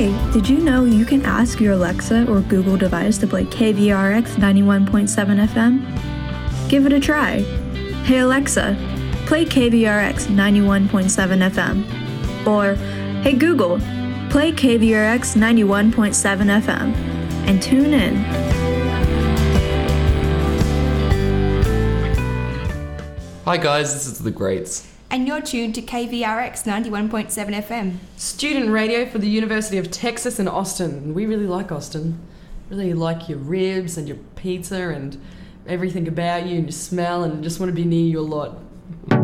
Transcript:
Hey, did you know you can ask your Alexa or Google device to play KVRX 91.7 FM? Give it a try. Hey Alexa, play KVRX 91.7 FM. Or, hey Google, play KVRX 91.7 FM. And tune in. Hi guys, this is The Greats. And you're tuned to KVRX 91.7 FM. Student radio for the University of Texas in Austin. We really like Austin. Really like your ribs and your pizza and everything about you and your smell, and just want to be near you a lot.